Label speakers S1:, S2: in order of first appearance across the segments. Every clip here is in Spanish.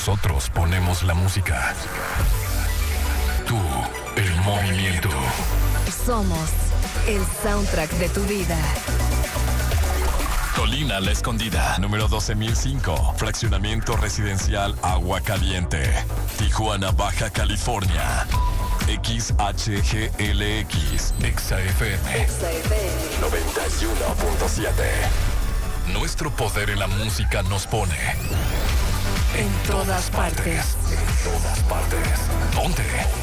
S1: Nosotros ponemos la música. Tú, el movimiento.
S2: Somos el soundtrack de tu vida.
S1: Colina La Escondida, número 12005, fraccionamiento residencial Agua Caliente, Tijuana, Baja California. XHGLX, XFM 91.7. Nuestro poder en la música nos pone en todas partes. En todas partes. ¿Dónde?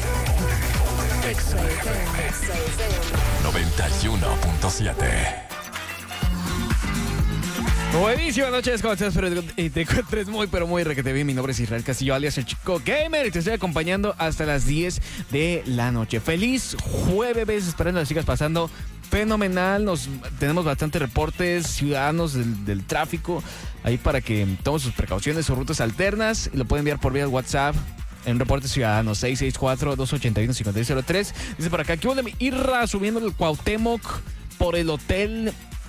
S1: XFM 91.7.
S3: Buenísimas noches, ¿cómo estás? Espero te encuentres muy, pero muy requete bien. Mi nombre es Israel Castillo, alias el Chico Gamer, y te estoy acompañando hasta las 10 de la noche. Feliz jueves, esperando que sigas pasando fenomenal. Tenemos bastantes reportes ciudadanos del tráfico ahí para que tomen sus precauciones, sus rutas alternas, y lo pueden enviar por vía WhatsApp. En Reportes Ciudadanos, 664-281-5603. Dice por acá, ¿qué hubo de mi Irra subiendo el Cuauhtémoc por el Hotel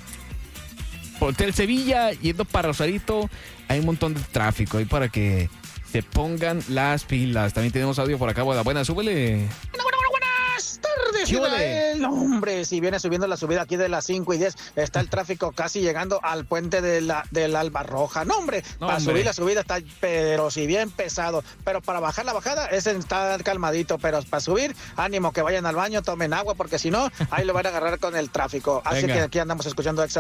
S3: Sevilla, yendo para Rosarito? Hay un montón de tráfico ahí para que se pongan las pilas. También tenemos audio por acá. Buena, súbele.
S4: Buenas tardes, Israel. Hombre, si viene subiendo la subida aquí de las 5:10, está el tráfico casi llegando al puente del Alba Roja. No, hombre, para subir la subida está, pero si bien pesado. Pero para bajar la bajada, ese está calmadito. Pero para subir, ánimo, que vayan al baño, tomen agua, porque si no, ahí lo van a agarrar con el tráfico. Así que aquí andamos escuchando Exa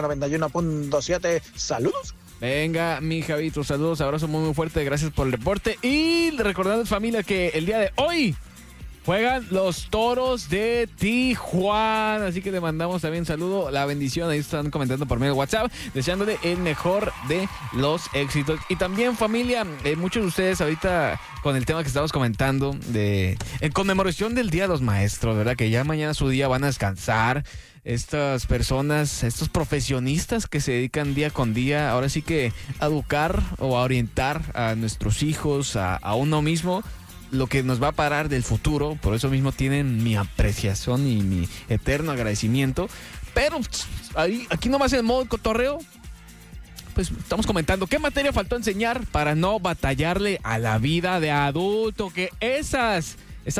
S4: 91.7. Saludos.
S3: Venga, mi Javito, saludos, abrazo muy fuerte, gracias por el reporte. Y recordando, familia, que el día de hoy juegan los Toros de Tijuana, así que le mandamos también saludo, la bendición. Ahí están comentando por medio de WhatsApp, deseándole el mejor de los éxitos. Y también, familia, muchos de ustedes ahorita con el tema que estamos comentando en conmemoración del Día de los Maestros, ¿verdad? Que ya mañana su día van a descansar. Estas personas, estos profesionistas que se dedican día con día, ahora sí que a educar o a orientar a nuestros hijos, a uno mismo, lo que nos va a parar del futuro. Por eso mismo tienen mi apreciación y mi eterno agradecimiento. Pero aquí nomás en modo cotorreo, pues estamos comentando qué materia faltó enseñar para no batallarle a la vida de adulto, que esas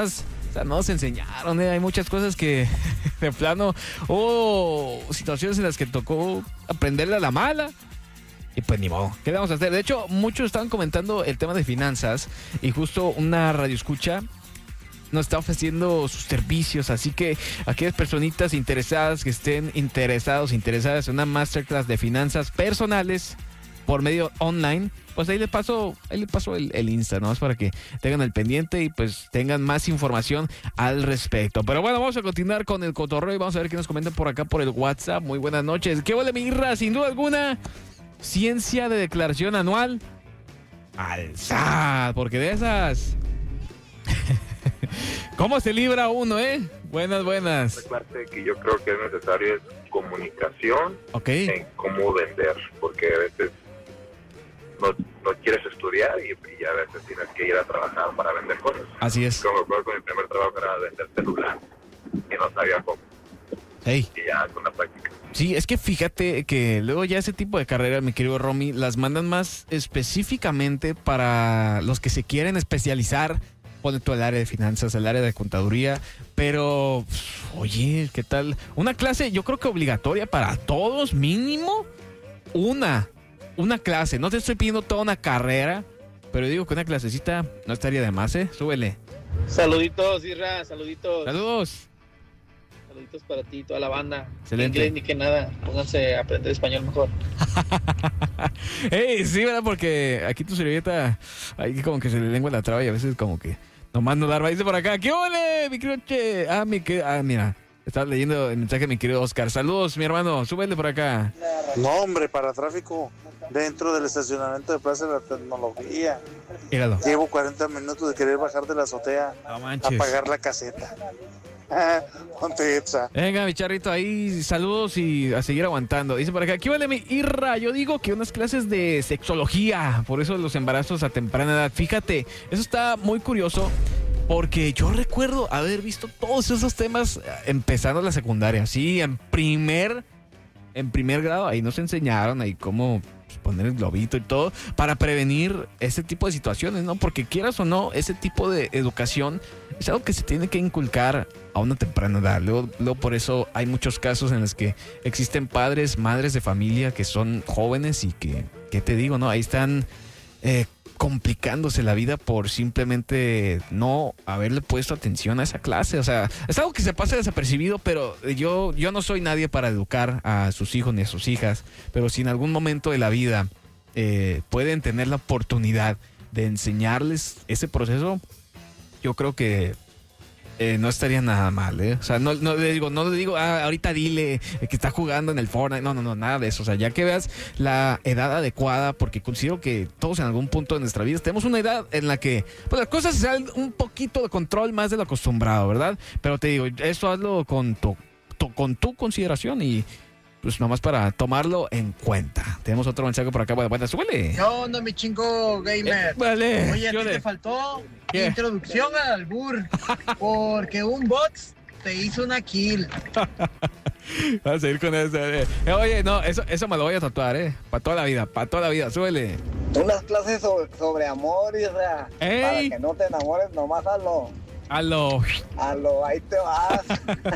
S3: no se enseñaron, Hay muchas cosas que de plano, situaciones en las que tocó aprenderle a la mala. Y pues ni modo, ¿qué le vamos a hacer? De hecho, muchos estaban comentando el tema de finanzas y justo una radioescucha nos está ofreciendo sus servicios, así que aquellas personitas interesadas que estén interesadas en una masterclass de finanzas personales por medio online, pues ahí le paso el Insta, ¿no? Es para que tengan el pendiente y pues tengan más información al respecto. Pero bueno, vamos a continuar con el cotorreo y vamos a ver qué nos comentan por acá por el WhatsApp. Muy buenas noches. ¿Qué huele, mi Irra? Sin duda alguna, ciencia de declaración anual al SAT, porque de esas ¿cómo se libra uno, Buenas.
S5: La parte que yo creo que es necesario es comunicación, en cómo vender, porque a veces no quieres estudiar y a veces tienes que ir a trabajar para vender cosas.
S3: Así es.
S5: Como recuerdo que mi primer trabajo era vender celular y no sabía cómo. Y ya con la práctica.
S3: Sí, es que fíjate que luego ya ese tipo de carreras, mi querido Romy, las mandan más específicamente para los que se quieren especializar. Pone todo el área de finanzas, el área de contaduría, pero oye, ¿qué tal? Una clase, yo creo que obligatoria para todos, mínimo una clase. No te estoy pidiendo toda una carrera, pero digo que una clasecita no estaría de más, Súbele.
S6: Saluditos, Isra, saluditos.
S3: Saludos.
S6: Saluditos para ti, toda la banda.
S3: Excelente.
S6: Inglés ni que nada, pónganse a aprender español mejor.
S3: Sí, ¿verdad? Porque aquí tu servilleta, ahí como que se le lengua la traba y a veces como que nomás no dar raíz por acá. ¿Qué ole, mi querido Che? Mira, estaba leyendo el mensaje de mi querido Oscar. Saludos, mi hermano, súbele por acá.
S7: No, hombre, para tráfico dentro del estacionamiento de Plaza de la Tecnología.
S3: Míralo.
S7: Llevo 40 minutos de querer bajar de la azotea a pagar la caseta. Ponte Exa.
S3: Venga, mi charrito, ahí saludos y a seguir aguantando. Dice por acá, ¿qué vale mi Irra? Yo digo que unas clases de sexología, por eso los embarazos a temprana edad. Fíjate, eso está muy curioso, porque yo recuerdo haber visto todos esos temas empezando la secundaria. Sí, en primer grado, ahí nos enseñaron ahí cómo poner el globito y todo, para prevenir ese tipo de situaciones, ¿no? Porque quieras o no, ese tipo de educación es algo que se tiene que inculcar a una temprana edad. Luego por eso hay muchos casos en los que existen padres, madres de familia que son jóvenes y que, ¿qué te digo, no? Ahí están complicándose la vida por simplemente no haberle puesto atención a esa clase. O sea, es algo que se pasa desapercibido, pero yo no soy nadie para educar a sus hijos ni a sus hijas, pero si en algún momento de la vida pueden tener la oportunidad de enseñarles ese proceso, yo creo que no estaría nada mal, ¿eh? O sea, no le digo, ahorita dile que está jugando en el Fortnite. No, nada de eso. O sea, ya que veas la edad adecuada, porque considero que todos en algún punto de nuestra vida tenemos una edad en la que pues las cosas se salen un poquito de control más de lo acostumbrado, ¿verdad? Pero te digo, eso hazlo con tu consideración y pues nomás para tomarlo en cuenta. Tenemos otro mensaje por acá. Bueno, súbele.
S8: ¿Qué onda, mi chingo gamer?
S3: Vale.
S8: Oye, a ti te faltó introducción al albur, porque un box te hizo una kill.
S3: Vamos a ir con eso. Oye, no, eso me lo voy a tatuar, para toda la vida, súbele.
S9: Unas clases sobre amor, Isra. Para que no te enamores, nomás hazlo, ahí te vas.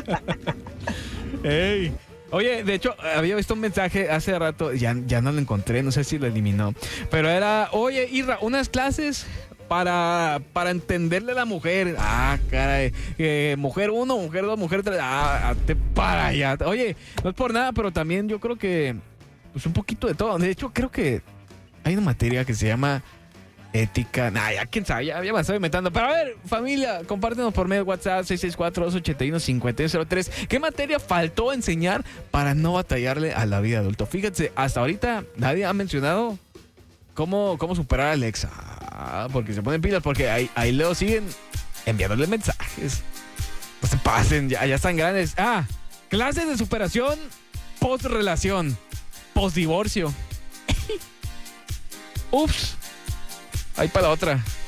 S3: Ey. Oye, de hecho, había visto un mensaje hace rato, ya no lo encontré, no sé si lo eliminó, pero era, oye, Isra, unas clases para entenderle a la mujer. Ah, caray, mujer 1, mujer 2, mujer 3, te para allá. Oye, no es por nada, pero también yo creo que, pues un poquito de todo. De hecho, creo que hay una materia que se llama ética. Ya quién sabe, ya me estoy inventando. Pero a ver, familia, compártenos por medio de WhatsApp 664-281-5103. ¿Qué materia faltó enseñar para no batallarle a la vida adulta? Fíjense, hasta ahorita nadie ha mencionado cómo superar a Alexa. Porque se ponen pilas, porque ahí luego siguen enviándole mensajes. No se pasen, ya están grandes. Clases de superación post-relación, post-divorcio. Ups. Ahí para la otra.